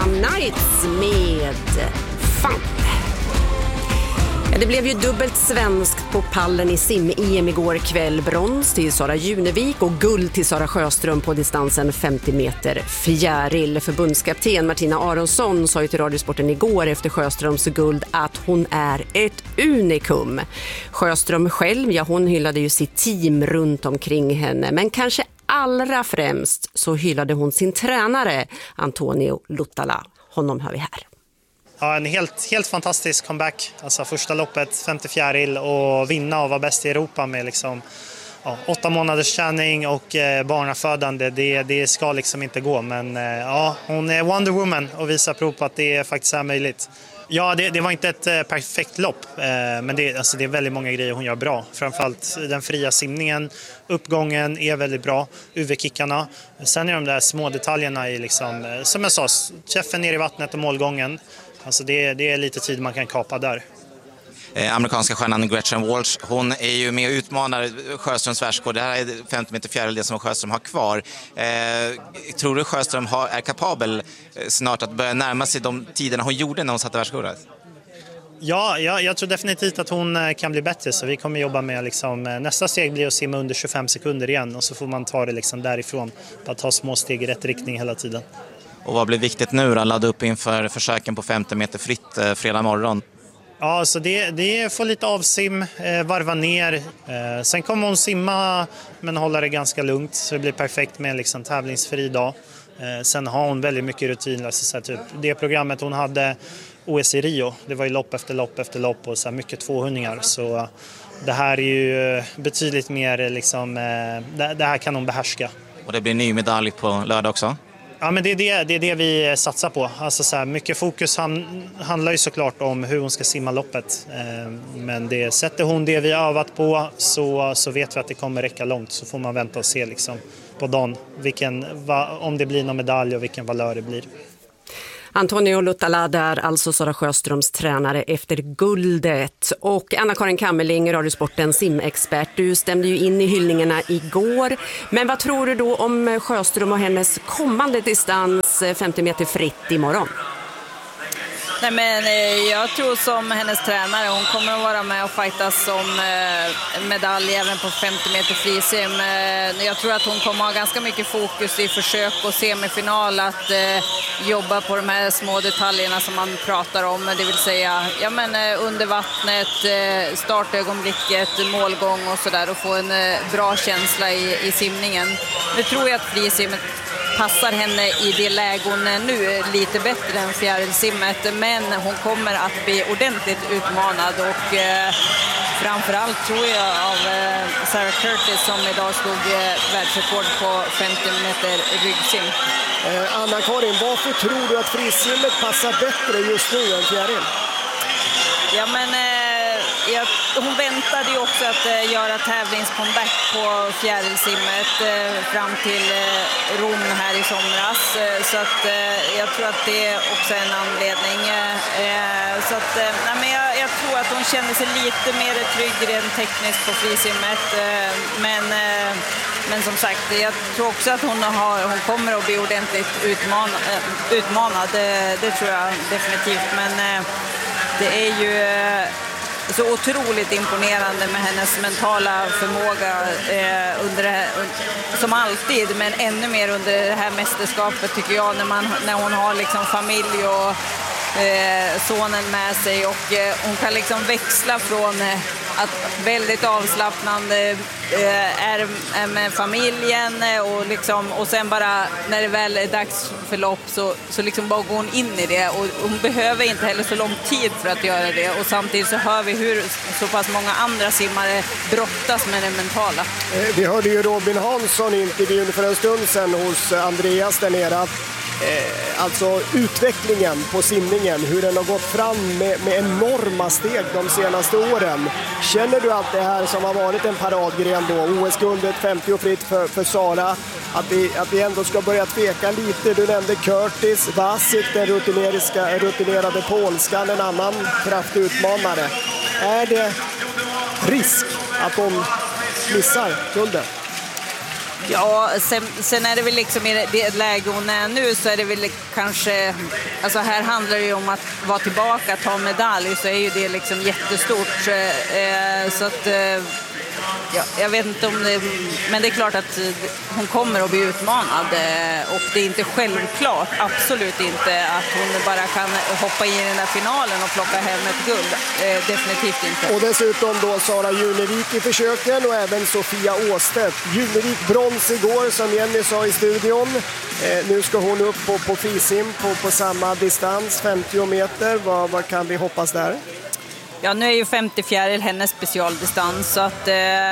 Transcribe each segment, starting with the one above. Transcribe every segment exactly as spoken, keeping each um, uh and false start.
Nights med Fun. Det blev ju dubbelt svenskt på pallen i sim-E M igår kväll. Brons till Sara Junevik och guld till Sara Sjöström på distansen femtio meter fjäril. Förbundskapten Martina Aronsson sa ju till Radiosporten igår efter Sjöströms guld att hon är ett unikum. Sjöström själv, ja, hon hyllade ju sitt team runt omkring henne, men kanske allra främst så hyllade hon sin tränare Antonio Luttala. Honom hör vi här. Ja, en helt, helt fantastisk comeback. Alltså första loppet, femtio fjäril och vinna och vara bäst i Europa med liksom, ja, åtta månaders träning och eh, barnafödande. Det, det ska liksom inte gå. Men eh, ja, hon är Wonder Woman och visar prov på att det faktiskt är möjligt. Ja, det, det var inte ett eh, perfekt lopp, eh, men det, alltså, det är väldigt många grejer hon gör bra. Framförallt den fria simningen, uppgången är väldigt bra, U V-kickarna. Sen är de där små detaljerna i, liksom, eh, som jag sa, träffen ner i vattnet och målgången. Alltså det, det är lite tid man kan kapa där. Eh, amerikanska stjärnan Gretchen Walsh, hon är ju med och utmanar Sjöströms världsrekord. Det här är femtio meter fjäril, det som Sjöström har kvar. Eh, tror du Sjöström har, är kapabel eh, snart att börja närma sig de tiderna hon gjorde när hon satte världsrekordet? Ja, ja, jag tror definitivt att hon kan bli bättre, så vi kommer jobba med liksom, nästa steg blir att simma under tjugofem sekunder igen och så får man ta det liksom därifrån, bara ta små steg i rätt riktning hela tiden. Och vad blir viktigt nu då? Ladda upp inför försöken på femtio meter fritt eh, fredag morgon. Ja, så det, det får lite avsim, eh, varva ner. Eh, sen kommer hon simma men hålla det ganska lugnt så det blir perfekt med en liksom, tävlingsfri dag. Eh, sen har hon väldigt mycket rutin. Alltså, så här, typ, det programmet hon hade O S i Rio, det var ju lopp efter lopp efter lopp och så här, mycket tvåhundringar. Så det här är ju betydligt mer, liksom, eh, det, det här kan hon behärska. Och det blir ny medalj på lördag också? Ja, men det är det, det är det vi satsar på. Alltså så här, mycket fokus ham, handlar ju såklart om hur hon ska simma loppet. Eh, men det, sätter hon det vi har övat på så, så vet vi att det kommer räcka långt. Så får man vänta och se liksom, på dagen vilken, va, om det blir någon medalj och vilken valör det blir. Antonio Luttala där, alltså Sara Sjöströms tränare efter guldet. Och Anna-Karin Kammerling, Radiosportens simexpert, du stämde ju in i hyllningarna igår. Men vad tror du då om Sjöström och hennes kommande distans femtio meter fritt imorgon? Nej, men jag tror som hennes tränare, hon kommer att vara med och fightas om medalj även på femtio meter frisim. Jag tror att hon kommer att ha ganska mycket fokus i försök och semifinal att jobba på de här små detaljerna som man pratar om, det vill säga ja, men under vattnet, startögonblicket, målgång och sådär, och få en bra känsla i, i simningen. Nu tror jag att frisimmet passar henne i det lägon nu lite bättre än fjärilsimmet, men hon kommer att bli ordentligt utmanad och eh, framförallt tror jag av eh, Sarah Curtis som idag slog eh, världsrekord på femtio meter ryggsim. Eh, Anna-Karin, varför tror du att frisimmet passar bättre just nu än fjäril? Ja, men eh, jag, hon väntade ju också att eh, göra tävlingscomeback på fjärilsimmet eh, fram till eh, Rom här i somras. Eh, så att eh, jag tror att det är också en anledning. Eh, så att, eh, nej, men jag, jag tror att hon känner sig lite mer trygg rent tekniskt på frisimmet. Eh, men, eh, men som sagt, jag tror också att hon, har, hon kommer att bli ordentligt utman, eh, utmanad. Det, det tror jag definitivt. Men eh, det är ju så otroligt imponerande med hennes mentala förmåga eh, under det här, som alltid, men ännu mer under det här mästerskapet tycker jag, när, man, när hon har liksom familj och eh, sonen med sig och eh, hon kan liksom växla från eh, att väldigt avslappnande eh, är, är med familjen och, liksom, och sen bara när det väl är dags för lopp så, så liksom bara går hon in i det, och hon behöver inte heller så lång tid för att göra det, och samtidigt så hör vi hur så pass många andra simmare brottas med det mentala. Vi hörde ju Robin Hansson i intervjun för en stund sedan hos Andreas där nere att Eh, alltså utvecklingen på simningen, hur den har gått fram med, med enorma steg de senaste åren. Känner du att det här som har varit en paradgren då, O S-guldet femtio fritt för, för Sara, att vi, att vi ändå ska börja tveka lite? Du nämnde Curtis, Vasik, den rutinerade polskan, en annan kraftig utmanare. Är det risk att de missar guldet? Ja, sen, sen är det väl liksom i det läge hon är nu så är det väl kanske, alltså här handlar det ju om att vara tillbaka, ta medalj, så är ju det liksom jättestort. Eh, så att, eh, ja, jag vet inte om det, men det är klart att hon kommer att bli utmanad eh, och det är inte självklart, absolut inte, att hon bara kan hoppa in i den där finalen och plocka hem ett guld. Eh, definitivt inte. Och dessutom då Sara Junevik i försöken och även Sofia Åstedt. Junevik brons igår som Jenny sa i studion. Eh, nu ska hon upp på, på frisim på, på samma distans, femtio meter. Vad, vad kan vi hoppas där? Ja, nu är ju femtio fjäril hennes specialdistans, så att eh,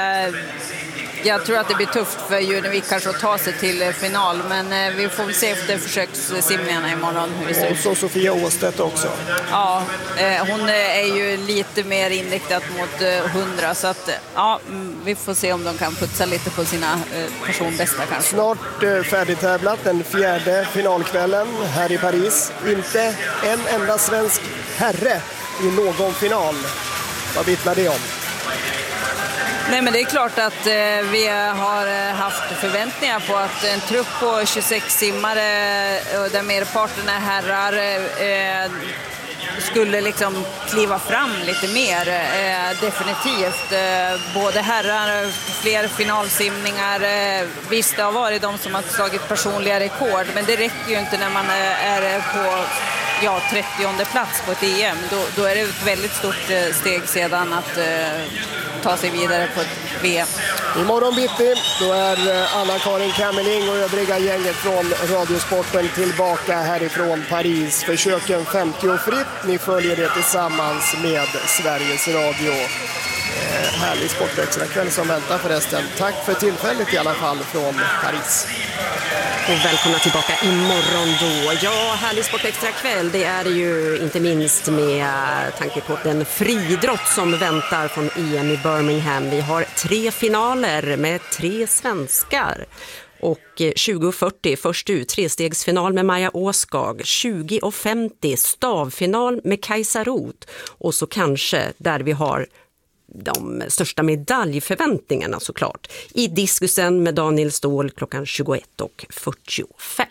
jag tror att det blir tufft för Junevik kanske att ta sig till final, men eh, vi får väl se efter försökssimningarna imorgon hur det ser ut. Och så Sofia Åstedt också. Ja, eh, hon är ju lite mer inriktad mot eh, hundra, så att ja, vi får se om de kan putsa lite på sina eh, personbästa kanske. Snart eh, färdigtävlat den fjärde finalkvällen här i Paris. Inte en enda svensk herre i någon final. Vad vittnar det om? Nej, men det är klart att eh, vi har eh, haft förväntningar på att en trupp på tjugosex simmare och där merparten är herrar eh, skulle liksom kliva fram lite mer, eh, definitivt. Eh, både herrar, fler finalsimningar. Eh, visst, det har varit de som har slagit personliga rekord, men det räcker ju inte när man är på ja, trettionde plats på ett E M. Då, då är det ett väldigt stort eh, steg sedan att eh, ta sig vidare på ett V M. Imorgon bitti, då är eh, Anna-Karin Kammerling och övriga gänget från Radiosporten tillbaka härifrån Paris. Försöken femtio fritt. Ni följer det tillsammans med Sveriges Radio. Eh, härlig sportextrakväll som väntar förresten. Tack för tillfället i alla fall från Paris. Och välkomna tillbaka imorgon då. Ja, härlig sportextrakväll. Det är det ju inte minst med tanke på den friidrott som väntar från E M i Birmingham. Vi har tre finaler med tre svenskar. Och tjugo fyrtio först ut, trestegsfinal med Maja Åskag, tjugo femtio stavfinal med Kajsa Roth, och så kanske där vi har de största medaljförväntningarna såklart i diskusen med Daniel Ståhl klockan tjugoett och fyrtiofem.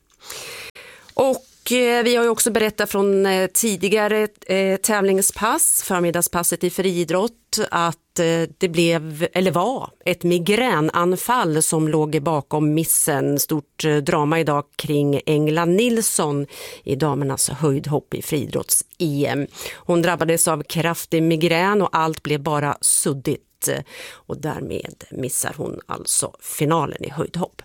Och vi har ju också berättat från tidigare eh, tävlingspass, förmiddagspasset i friidrott, att eh, det blev, eller var, ett migränanfall som låg bakom missen. Stort eh, drama idag kring Engla Nilsson i damernas höjdhopp i friidrotts-E M. Hon drabbades av kraftig migrän och allt blev bara suddigt. Och därmed missar hon alltså finalen i höjdhopp.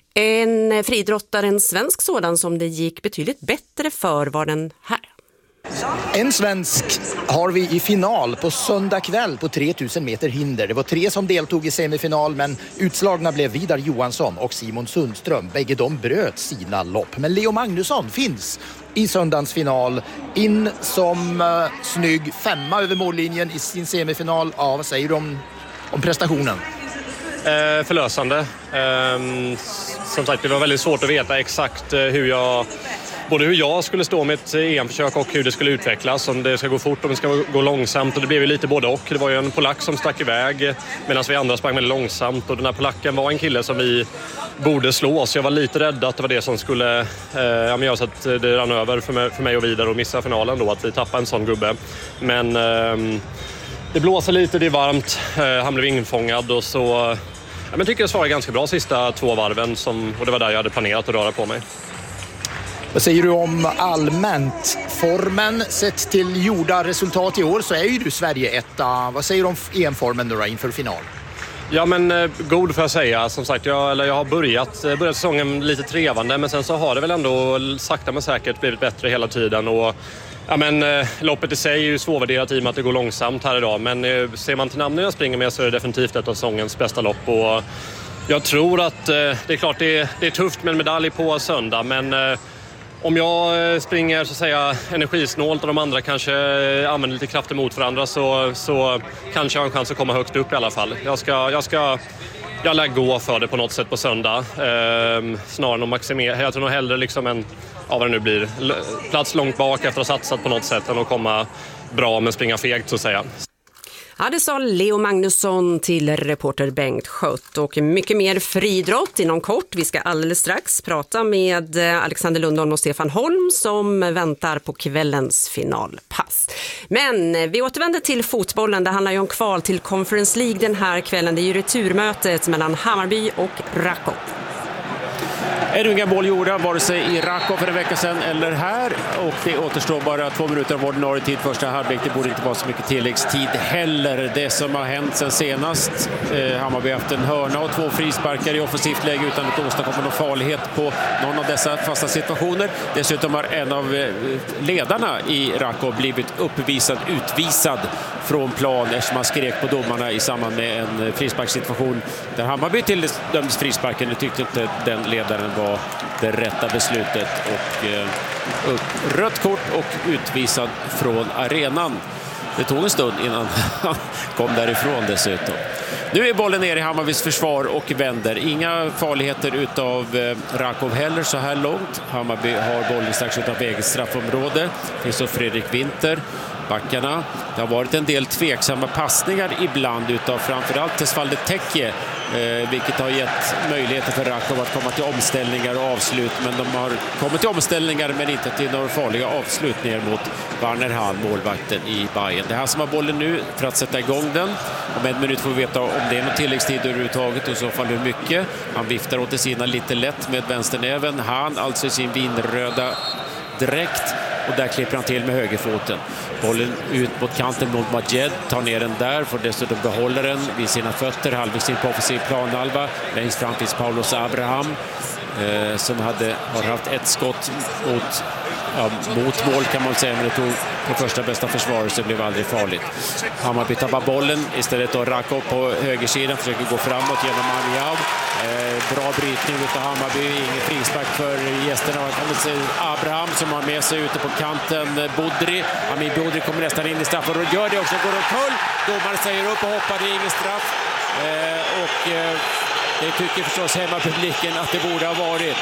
En friidrottare, en svensk sådan som det gick betydligt bättre för, var den här. En svensk har vi i final på söndag kväll på tre tusen meter hinder. Det var tre som deltog i semifinal, men utslagna blev Vidar Johansson och Simon Sundström. Bägge de bröt sina lopp. Men Leo Magnusson finns i söndagens final in som uh, snygg femma över mållinjen i sin semifinal. Ja, vad säger du om, om prestationen? Eh, förlösande. Eh, som sagt, det var väldigt svårt att veta exakt eh, hur jag... Både hur jag skulle stå med ett E M-försök och hur det skulle utvecklas. Om det ska gå fort, om det ska gå långsamt. Och det blev ju lite både och. Det var ju en polack som stack iväg medan vi andra sprang väldigt långsamt. Och den här polacken var en kille som vi borde slå. Så jag var lite rädd att det var det som skulle eh, ja, göra så att det rann över för mig, för mig och vidare och missa finalen då. Att vi tappade en sån gubbe. Men eh, det blåser lite, det är varmt. Eh, han blev infångad och så... Ja, men jag tycker jag svarade ganska bra sista två varven. Som, och det var där jag hade planerat att röra på mig. Vad säger du om allmänt formen? Sett till gjorda resultat i år så är ju du Sverige etta. Vad säger du om E M-formen då inför final? Ja, men eh, god får jag säga. Som sagt, jag, eller jag har börjat, börjat säsongen lite trevande, men sen så har det väl ändå sakta men säkert blivit bättre hela tiden. Och, ja, men, eh, loppet i sig är ju svårvärderat i och med att det går långsamt här idag. Men eh, ser man till namnen jag springer med så är det definitivt ett av säsongens bästa lopp. Och jag tror att eh, det är klart det är, det är tufft med en medalj på söndag, men... Eh, Om jag springer så att säga energisnålt och de andra kanske använder lite kraft emot varandra så, så kanske jag har en chans att komma högst upp i alla fall. Jag ska, jag ska jag lär gå för det på något sätt på söndag. Eh, snarare än att maximera. Jag tror nog hellre liksom en, ja, vad det nu blir, plats långt bak efter att ha satsat på något sätt än att komma bra men springa fegt så att säga. Ja, det sa Leo Magnusson till reporter Bengt Schött. Och mycket mer friidrott inom kort. Vi ska alldeles strax prata med Alexander Lundholm och Stefan Holm som väntar på kvällens finalpass. Men vi återvänder till fotbollen. Det handlar ju om kval till Conference League den här kvällen. Det är ju returmötet mellan Hammarby och Rakov. Är det inga mål gjorda vare sig i Rakov för en vecka sedan eller här, och det återstår bara två minuter av ordinarie tid första halvlek. Det borde inte vara så mycket tilläggstid heller. Det som har hänt sen senast, eh, Hammarby har haft en hörna och två frisparkar i offensivt läge utan att åstadkomma någon farlighet på någon av dessa fasta situationer. Dessutom har en av eh, ledarna i Rakov blivit uppvisad, utvisad från plan eftersom man skrek på domarna i samband med en frisparkssituation där Hammarby tilldömdes frisparken. Det tyckte inte den ledaren var det rätta beslutet och eh, upp, rött kort och utvisad från arenan. Det tog en stund innan han kom därifrån dessutom. Nu är bollen ner i Hammarbys försvar och vänder. Inga farligheter utav eh, Rakov heller så här långt. Hammarby har bollen strax utanför eget straffområde. Det finns så Fredrik Winter. Backarna. Det har varit en del tveksamma passningar ibland utav framförallt Tesfalde Tekke, eh, vilket har gett möjligheter för Rakov att komma till omställningar och avslut, men de har kommit till omställningar men inte till några farliga avslutningar mot Werner Hahn, målvakten i Bayern. Det här som har bollen nu för att sätta igång den. Om en minut får vi veta om det är någon tilläggstid överhuvudtaget och i så fall hur mycket. Han viftar åt sidan lite lätt med vänsternäven. Han alltså i sin vinröda dräkt. Och där klipper han till med högerfoten. Bollen ut mot kanten mot Majed. Tar ner den där. Får dessutom behålla den vid sina fötter. Halvvägs in på offensiv planhalva. Längst fram finns Paulos Abraham. Eh, som hade, har haft ett skott mot, ja, mot mål kan man säga. Men det tog på första bästa försvaret så det blev aldrig farligt. Hammarby tappar bollen. Istället då Rakov på högersidan. Försöker gå framåt genom Amiab. Eh, bra brytning utav Hammarby. Ingen frispark för gästerna. Abraham som har med sig ute på kanten. Bodri. Amin Bodri kommer nästan in i straffen och gör det också. Går omkull. Domaren säger upp och hoppar. Det är ingen straff. Eh, och eh, det tycker förstås hemmapubliken att det borde ha varit.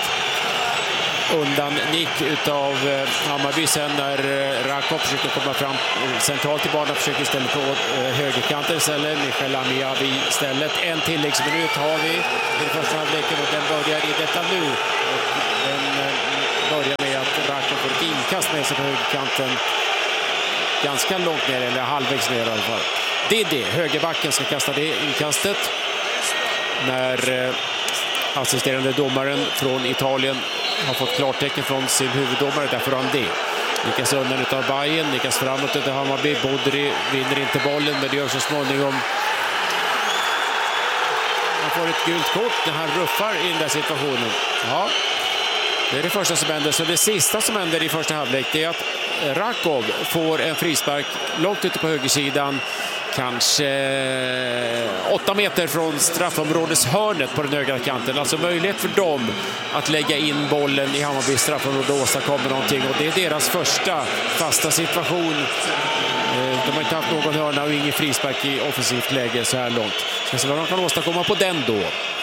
Undan nick utav eh, Hammarby sen när eh, Rakov försöker komma fram centralt i banan, försöker istället på eh, högerkanten istället. Michael Amiabi istället. En tilläggsminut har vi i den första halvleken och den börjar i detta nu. Och den eh, börjar med att Rakov får ett inkast med sig på högerkanten. Ganska långt ner, eller halvvägs ner i alla fall. Det är det. Högerbacken ska kasta det inkastet. När eh, assisterande domaren från Italien har fått klartecken från sin huvuddomare, därför har han det. Nikas undan utav Bayern, Nikas framåt utav Hammarby. Bodri vinner inte bollen, men det gör så småningom. Han får ett gult kort när han ruffar i den där situationen. Ja, det är det första som händer. Så det sista som händer i första halvlek är att Rakov får en frispark långt ute på högersidan. Kanske åtta meter från straffområdeshörnet på den högra kanten. Alltså möjlighet för dem att lägga in bollen i Hammarbys straffområde och åstadkomma någonting. Och det är deras första fasta situation. De har inte haft någon hörna och ingen frispark i offensivt läge så här långt. Ska se vad de kan åstadkomma på den då.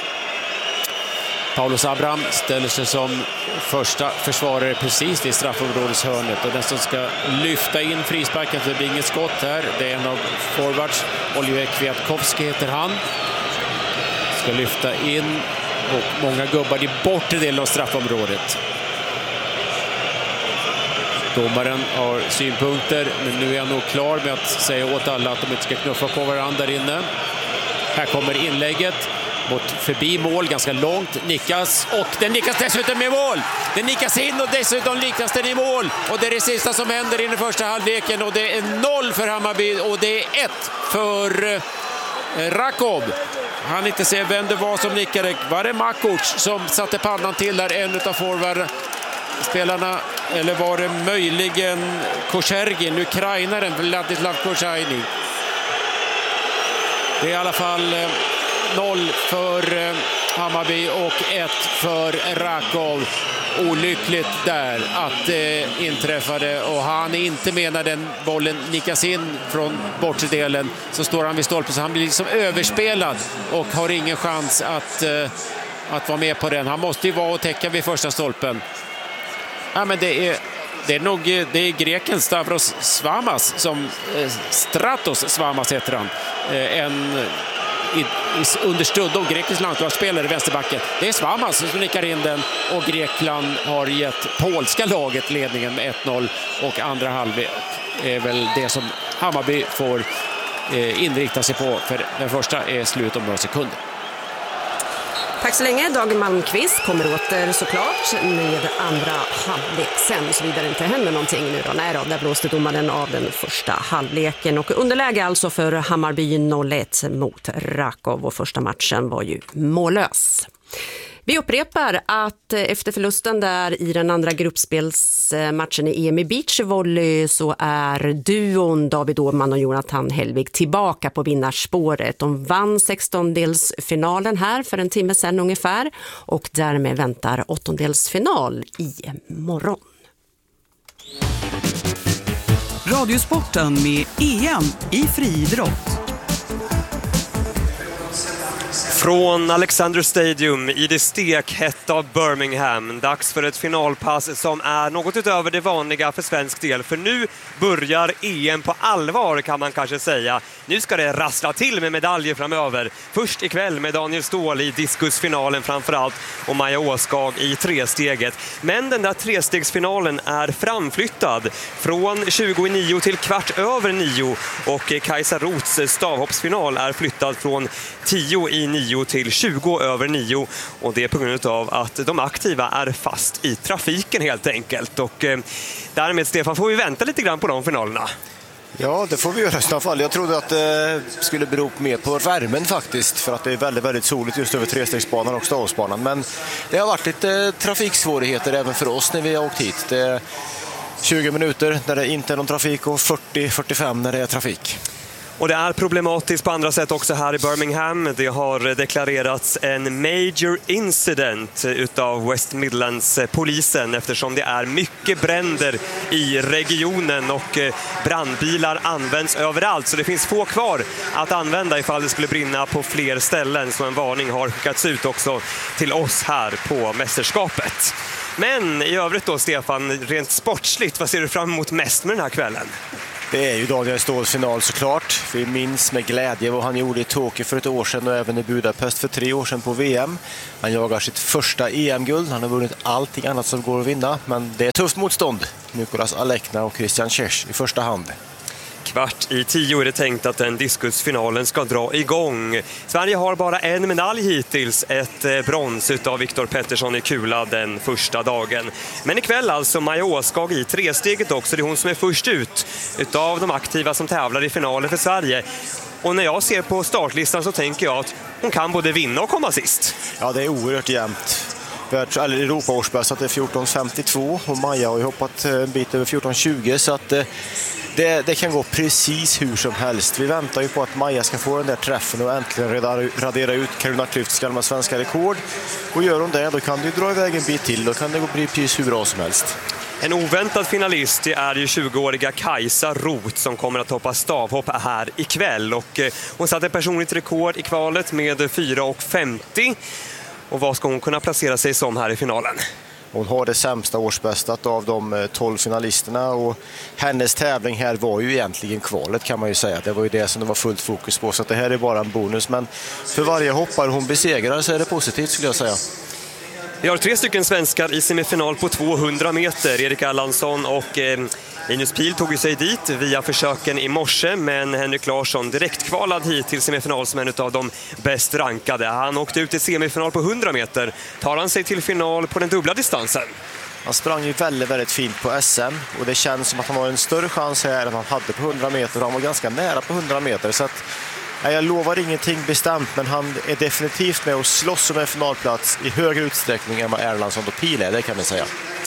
Paulos Abraham ställer sig som första försvarare precis vid straffområdeshörnet. Och den som ska lyfta in frisparken, för det blir inget skott här. Det är en av forwards. Oliver Kwiatkowski heter han. Ska lyfta in. Och många gubbar i bortre delen av straffområdet. Domaren har synpunkter, men nu är han nog klar med att säga åt alla att de inte ska knuffa på varandra där inne. Här kommer inlägget. Mot förbi mål, ganska långt, nickas och den nickas dessutom med mål. Den nickas in och dessutom nickas den i mål. Och det är det sista som händer i den första halvleken och det är noll för Hammarby och det är ett för eh, Rakov. Han inte ser vem det var som nickade. Var det Makuc som satte pannan till där, en av forwardspelarna, eller var det möjligen Kochergin, ukrainaren Vladislav Kochergin? Det är i alla fall eh, noll för eh, Hammarby och ett för Rakov. Olyckligt där att det eh, inträffade och han är inte med när den bollen nickas in från bortre delen, så står han vid stolpen så han blir liksom överspelad och har ingen chans att, eh, att vara med på den. Han måste ju vara och täcka vid första stolpen. Ja, men det är det är nog det är greken Stavros Svamas som eh, Stratos Svamas heter han. Eh, en i, i, understödd av grekisk landslagsspelare i vänsterbacken. Det är Svamas som nickar in den och Grekland har gett polska laget ledningen med ett noll och andra halvlek är väl det som Hammarby får eh, inrikta sig på, för den första är slut om några sekunder. Tack så länge. Dag Malmqvist kommer åter såklart med andra halvlek sen, så vidare inte händer någonting nu då. Nej då, där blåste domaren av den första halvleken och underläge alltså för Hammarby noll ett mot Rakov, och första matchen var ju mållös. Vi upprepar att efter förlusten där i den andra gruppspelsmatchen i E M i beachvolley så är duon David Åhman och Jonathan Hellvig tillbaka på vinnarspåret. De vann sextondelsfinalen här för en timme sedan ungefär och därmed väntar åttondelsfinal i morgon. Radiosporten med E M i friidrott. Från Alexander Stadium i det stekhetta Birmingham. Dags för ett finalpass som är något utöver det vanliga för svensk del. För nu börjar E M på allvar, kan man kanske säga. Nu ska det rassla till med medaljer framöver. Först ikväll med Daniel Ståhl i diskusfinalen framförallt och Maja Åskag i tresteget. Men den där trestegsfinalen är framflyttad från tjugo i nio till kvart över nio. Och Kajsa Roths stavhoppsfinal är flyttad från tio i nio till tjugo över nio, och det är på grund av att de aktiva är fast i trafiken helt enkelt. Och eh, därmed, Stefan, får vi vänta lite grann på de finalerna. Ja, det får vi göra i alla fall. Jag trodde att det skulle bero mer på värmen faktiskt, för att det är väldigt, väldigt soligt just över trestegsbanan och stavsbanan. Men det har varit lite trafiksvårigheter även för oss när vi har åkt hit. Det är tjugo minuter när det inte är någon trafik och fyrtio till fyrtiofem när det är trafik. Och det är problematiskt på andra sätt också här i Birmingham. Det har deklarerats en major incident utav West Midlands polisen eftersom det är mycket bränder i regionen och brandbilar används överallt. Så det finns få kvar att använda ifall det skulle brinna på fler ställen. Så en varning har skickats ut också till oss här på mästerskapet. Men i övrigt då, Stefan, rent sportsligt, vad ser du fram emot mest med den här kvällen? Det är ju Daniel Ståhls final såklart. Vi minns med glädje vad han gjorde i Tokyo för ett år sedan och även i Budapest för tre år sedan på V M. Han jagar sitt första E M-guld. Han har vunnit allting annat som går att vinna. Men det är tufft motstånd. Nicolas Alekna och Christian Tjers i första hand. Kvart i tio är det tänkt att den diskusfinalen ska dra igång. Sverige har bara en medalj hittills, ett brons utav Viktor Pettersson i kula den första dagen. Men ikväll alltså Maja Åskag i tresteget också. Det är hon som är först ut utav de aktiva som tävlar i finalen för Sverige. Och när jag ser på startlistan så tänker jag att hon kan både vinna och komma sist. Ja, det är oerhört jämnt. Eller Europa-årsbäst att det är fjorton femtiotvå och Maja har ju hoppat en bit över fjorton tjugo, så att det, det kan gå precis hur som helst. Vi väntar ju på att Maja ska få den där träffen och äntligen radera ut Carolina Klüfts gamla svenska rekord. Och gör hon det, då kan det ju dra iväg en bit till. Då kan det bli precis hur bra som helst. En oväntad finalist är ju tjugoåriga Kajsa Roth som kommer att hoppa stavhopp här ikväll. Och hon satte personligt rekord i kvalet med fyra femtio. Och vad ska hon kunna placera sig som här i finalen? Hon har det sämsta årsbästat av de tolv finalisterna och hennes tävling här var ju egentligen kvalet, kan man ju säga. Det var ju det som det var fullt fokus på, så att det här är bara en bonus. Men för varje hoppare hon besegrar så är det positivt, skulle jag säga. Vi har tre stycken svenskar i semifinal på tvåhundra meter. Erik Erlandsson och eh, Linus Pihl tog sig dit via försöken i morse, men Henrik Larsson direkt kvalad hit till semifinal som en av de bäst rankade. Han åkte ut i semifinal på hundra meter. Tar han sig till final på den dubbla distansen? Han sprang ju väldigt, väldigt fint på S M och det känns som att han har en större chans här än han hade på hundra meter. Han var ganska nära på hundra meter, så att jag lovar ingenting bestämt, men han är definitivt med och slåss om en finalplats i högre utsträckning än vad Erlandsson och Pihl är, det kan man säga.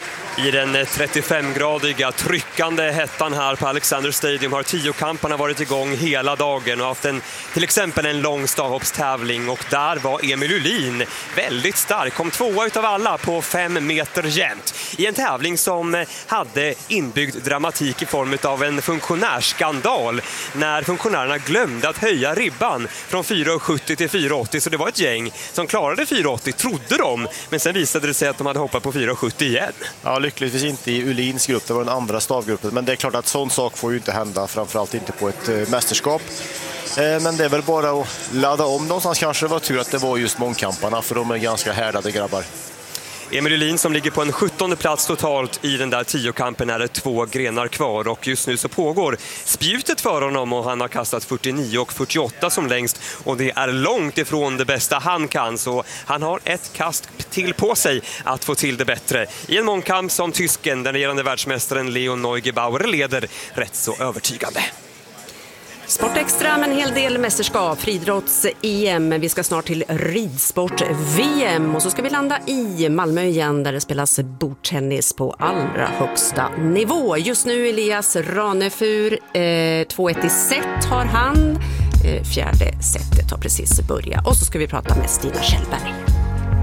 I den trettiofemgradiga tryckande hettan här på Alexander Stadium har tiokamparna varit igång hela dagen och haft en, till exempel en lång stavhoppstävling, och där var Emil Uhlin väldigt stark. Kom tvåa utav alla på fem meter jämnt i en tävling som hade inbyggd dramatik i form av en funktionärsskandal när funktionärerna glömde att höja ribban från fyra sjuttio till fyra åttio, så det var ett gäng som klarade fyra åttio, trodde de, men sen visade det sig att de hade hoppat på fyra sjuttio igen. Ja, lyckligtvis inte i Ulins grupp, det var den andra stavgruppen. Men det är klart att sån sak får ju inte hända, framförallt inte på ett eh, mästerskap. Eh, men det är väl bara att ladda om någonstans. Kanske det var tur att det var just mångkamparna, för de är ganska härdade grabbar. Emil Ulin som ligger på en sjuttonde plats totalt i den där tiokampen, är det två grenar kvar och just nu så pågår spjutet för honom och han har kastat fyrtionio och fyrtioåtta som längst och det är långt ifrån det bästa han kan, så han har ett kast till på sig att få till det bättre i en mångkamp som tysken, den regerande världsmästaren Leon Neugebauer, leder rätt så övertygande. Sportextra med en hel del mästerskap, friidrotts-E M. Vi ska snart till ridsport-V M och så ska vi landa i Malmö igen där det spelas bordtennis på allra högsta nivå. Just nu Elias Ranefur, eh, två ett i set har han. Eh, fjärde setet har precis börjat och så ska vi prata med Stina Kjellberg.